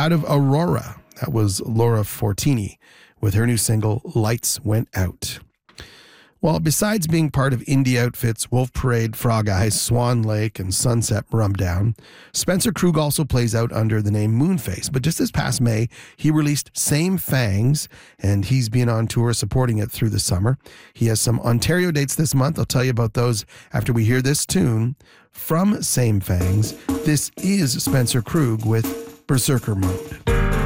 out of Aurora, that was Laura Fortini with her new single, Lights Went Out. Well, besides being part of indie outfits Wolf Parade, Frog Eyes, Swan Lake, and Sunset Rumdown, Spencer Krug also plays out under the name Moonface. But just this past May, he released Same Fangs, and he's been on tour supporting it through the summer. He has some Ontario dates this month. I'll tell you about those after we hear this tune from Same Fangs. This is Spencer Krug with Berserker Mode.